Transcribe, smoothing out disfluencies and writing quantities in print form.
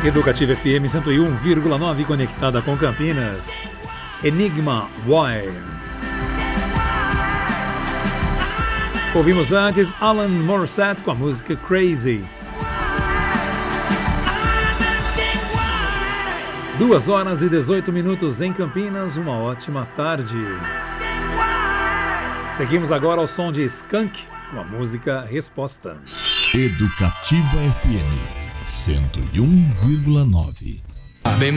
Educativa FM 101,9 conectada com Campinas. Enigma Why. Ouvimos antes Alan Morissette com a música Crazy. 2h18 em Campinas, uma ótima tarde. Seguimos agora ao som de Skank com a música Resposta. Educativa FM 101,9.